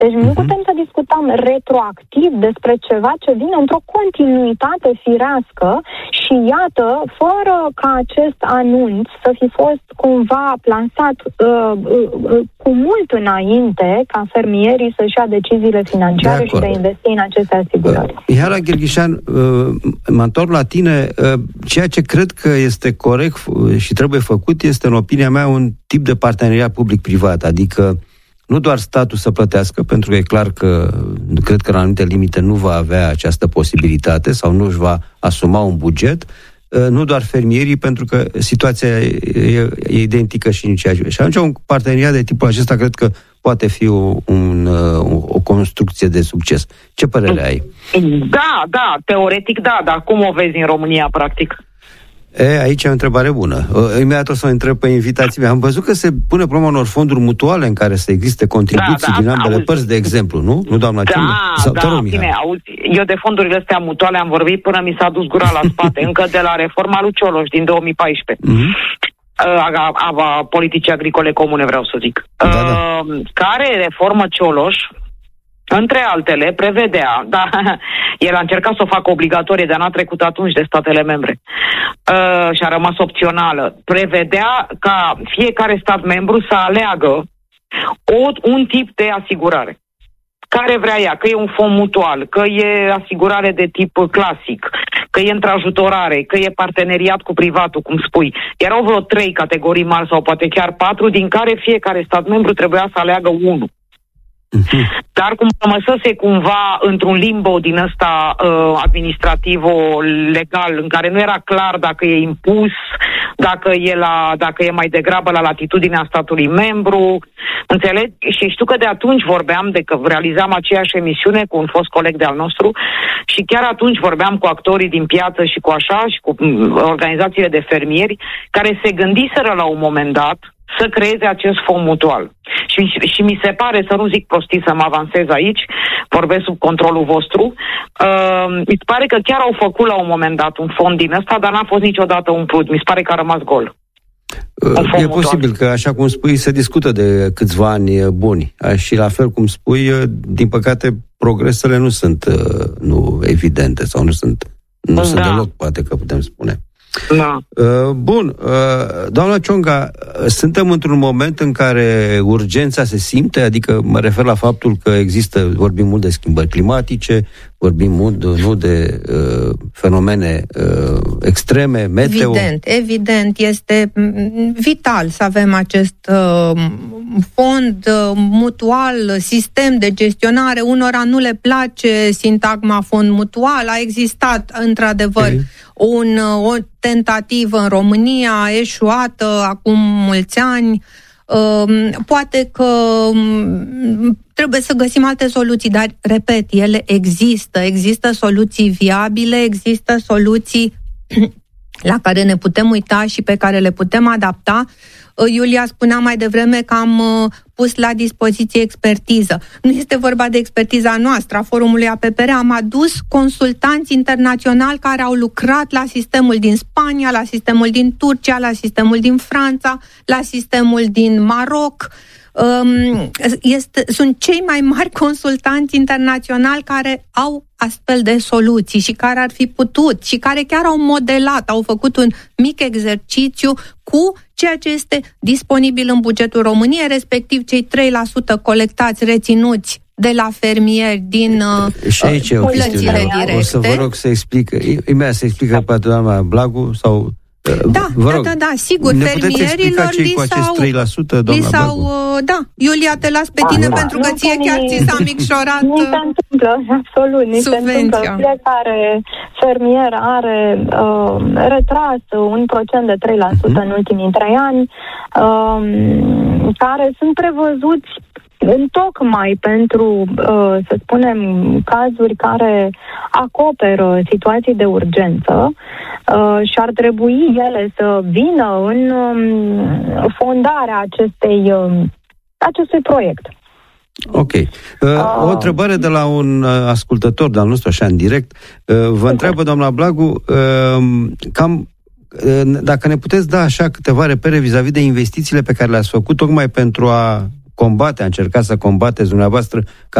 Deci nu putem să discutăm retroactiv despre ceva ce vine într-o continuitate firească și iată, fără ca acest anunț să fi fost cumva plansat cu mult înainte ca fermierii să-și ia deciziile financiare și de a investi în aceste asigurări. Iara Gherghișan, mă întorc la tine. Ceea ce cred că este corect și trebuie făcut este, în opinia mea, un tip de parteneriat public-privat, adică nu doar statul să plătească, pentru că e clar că, cred că la anumite limite nu va avea această posibilitate sau nu își va asuma un buget, nu doar fermierii, pentru că situația e identică și în ceea ce... Și atunci un parteneriat de tipul acesta cred că poate fi o construcție de succes. Ce părere ai? Da, teoretic da, dar cum o vezi în România, practic? Aici e o întrebare bună. Imediat o să o întreb pe invitații mei. Am văzut că se pune problema unor fonduri mutuale în care să existe contribuții din ambele părți, de exemplu, nu? Nu, doamna Ciunga? Bine, auzi, eu de fondurile astea mutuale am vorbit până mi s-a dus gura la spate, încă de la reforma lui Cioloș din 2014. A politicii agricole comune, vreau să zic. Care reformă Cioloș, între altele, prevedea, el a încercat să o facă obligatorie, dar n-a trecut atunci de statele membre și a rămas opțională. Prevedea ca fiecare stat membru să aleagă un tip de asigurare. Care vrea ea, că e un fond mutual, că e asigurare de tip clasic, că e întrajutorare, că e parteneriat cu privatul, cum spui. Erau vreo 3 categorii mari sau poate chiar 4, din care fiecare stat membru trebuia să aleagă unul. Dar cum rămăsese cumva într-un limbo din ăsta administrativo-legal, în care nu era clar dacă e impus, dacă e mai degrabă la latitudinea statului membru, înțelegi? Și știu că de atunci vorbeam, că realizam aceeași emisiune cu un fost coleg de-al nostru și chiar atunci vorbeam cu actorii din piață și și cu organizațiile de fermieri, care se gândiseră la un moment dat să creeze acest fond mutual. Și mi se pare, să nu zic prostii, să mă avansez aici, vorbesc sub controlul vostru, mi se pare că chiar au făcut la un moment dat un fond din ăsta, dar n-a fost niciodată umplut. Mi se pare că a rămas gol. E posibil că, așa cum spui, se discută de câțiva ani buni. Și la fel cum spui, din păcate, progresele nu sunt evidente sau nu sunt deloc, poate că putem spune. Da. Bun, doamna Ciunga, suntem într-un moment în care urgența se simte, adică mă refer la faptul că vorbim mult de schimbări climatice, vorbim mult de fenomene extreme, meteo. Evident, este vital să avem acest fond mutual, sistem de gestionare. Unora nu le place sintagma fond mutual, a existat într-adevăr o tentativă în România, eșuată acum mulți ani. Poate că trebuie să găsim alte soluții, dar, repet, ele există soluții viabile, există soluții la care ne putem uita și pe care le putem adapta. Iulia spunea mai devreme că am pus la dispoziție expertiză. Nu este vorba de expertiza noastră, a forumului APPR. Am adus consultanți internaționali care au lucrat la sistemul din Spania, la sistemul din Turcia, la sistemul din Franța, la sistemul din Maroc. Sunt cei mai mari consultanți internaționali care au astfel de soluții și care ar fi putut și care chiar au modelat, au făcut un mic exercițiu cu ceea ce este disponibil în bugetul României, respectiv cei 3% colectați, reținuți de la fermieri din și aici plățile directe. O să vă rog să explică, imediat să explică pe doamna Blagu sau... Da, sigur, fermierilor li s-au, Iulia, te las pe tine pentru că ție chiar ți s-a micșorat subvenția. Fiecare fermier are retras un procent de 3% în ultimii 3 ani, care sunt prevăzuți întocmai pentru, să spunem, cazuri care acoperă situații de urgență și ar trebui ele să vină în fondarea acestui proiect. Ok. O întrebare de la un ascultător de-al nostru, așa în direct. Vă întreabă, doamna Blagu, dacă ne puteți da așa câteva repere vis-a-vis de investițiile pe care le-ați făcut tocmai pentru a combate, a încercat să combateți dumneavoastră